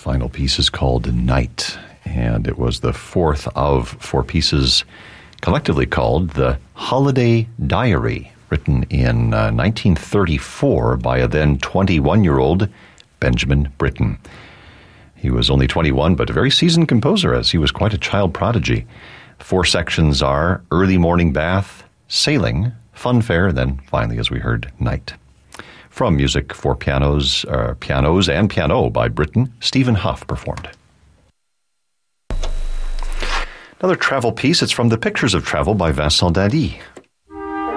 final piece is called Night, and it was the fourth of four pieces collectively called The Holiday Diary, written in 1934 by a then 21-year-old Benjamin Britten. He was only 21, but a very seasoned composer, as he was quite a child prodigy. Four sections are Early Morning Bath, Sailing, Funfair, and then finally, as we heard, Night. From Music for Pianos and Piano by Britten, Stephen Hough performed. Another travel piece, it's from The Pictures of Travel by Vincent Dadi.